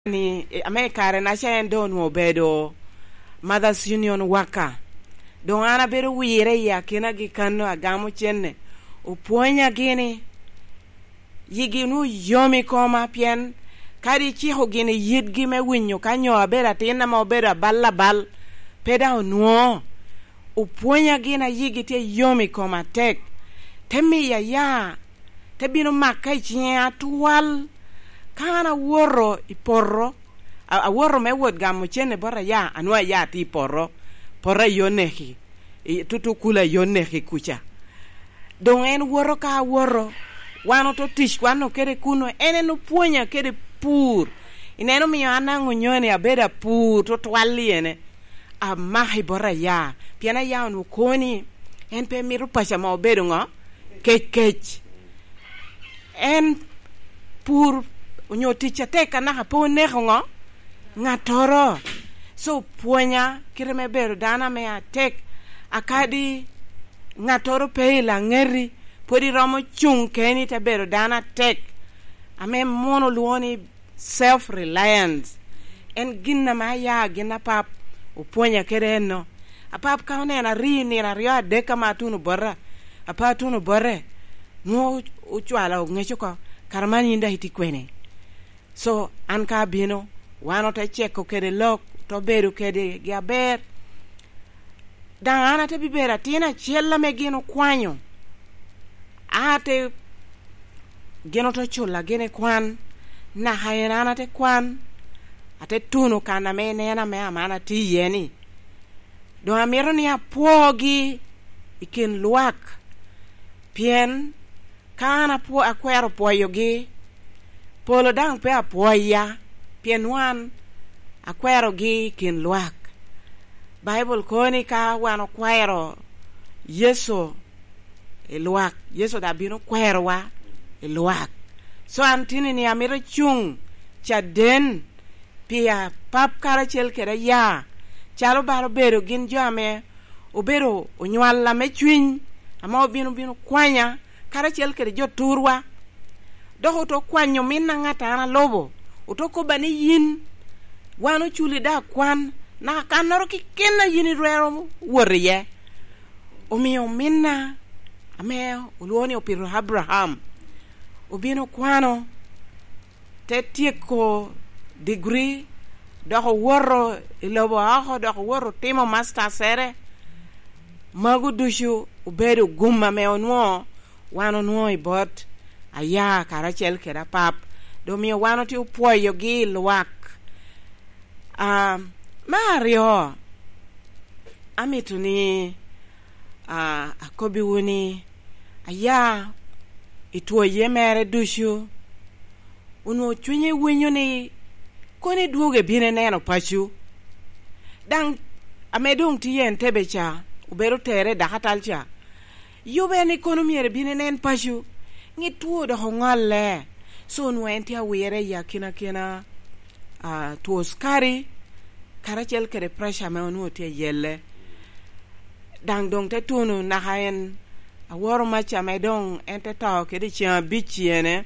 ni America na chen don wo bedo Mothers Union waka don ana bedo wire ya kina gi kanno agamo chenne o ponya gini yigi nu yomi koma pien kadi chi ho gini yidgi me winyo kanyo abera tina ma obera balla bal peda onuo o ponya gina yigi te yomi koma tek temi ya te bino makai chia tuwal kana woro iporro a woro me wod gamo chene bora ya anwa ya ti porro yonehi tutu kula yonehi kucha don en woro ka woro wano to tish wano kere kuno ene no puonya kere pur ineno mi anango nyone abeda pur to twali ene a mahi bora ya piana ya no koni en pe miru pasha ma obedo ngo kech en pur onyo ticha teka na hapo neho ngatoro so puonya kire me bero dana me atek akadi ngatoro peila ngeri podi romo chung keni te bero dana tek ame mono luoni self reliance en ginna ma ya ginna pap o puonya kere no apap kaune na ri ni na ria de kama tunu borra apa tunu borre no uchwala ngecho ko karmani nda hiti kwene so anka bino wano te cheko kede lok to beru kede gaber dana te bibera tina chella me gino kwanyo ate gino to chula gene kwan na hayana te kwan ate tunu kana me nena me amana ti yeni do amiro ni apogi ikin luak pien kana po akwero poyogi polo dang pe apoya pien wan akwero gi kin luak Bible koni ka wano kwero Yesu luak Yesu da bino kwero wa luak so antini ni amiro chung chaden pia pap karachel kera ya chalo baro bero gin jame obero onywala me chwin ama obino kwanya karachel kera jo turwa doho to kwanyo minna ngata ana lobo utoko bani yin wano chuli da kwan na kanoro kikena yini rero woriye omiyo minna ame uluoni opiro Abraham obino kwano te tieko degree doho woro ilobo aho doho woro timo master sere magu dushu ubedo gumma me onwo wano nuo ibot aya karachel kera pap domio wano ti upoyo gi luak Mario amituni akobi wuni aya ituo yemere dushu uno chunye winyo ni koni duoge bine neno pachu dang amedong tiyen tebecha ubero tere dakatalcha yube ni kono miere bine nen pachu ngi tuo do hongalle so nuenti awere ya kina tuo skari karachel kere pressure me onu te yelle dang dong te tunu na haen aworo macha me dong ente taw kede chia bichiene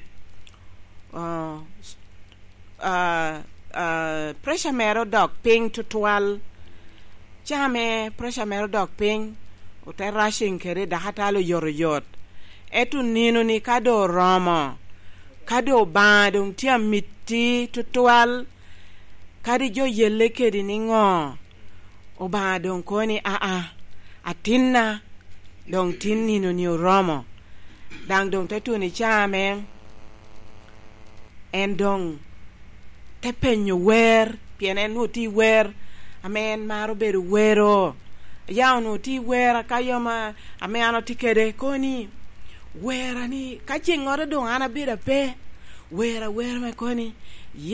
pressure mero dog ping to 12 chame pressure mero dog ping o te rushing kere da hatalo yorot etu nino ni kado rama kado badong tia miti to 12 kadi jo yelle kedi ningo o badong koni atinna dong tinni no ni rama dang dong tetu ni chame en dong te penyo wer pienen no ti wer amen maro beru wero ya no ti wer kayoma ameno tikede koni wera ni kachingore dong ana bira pe wera me koni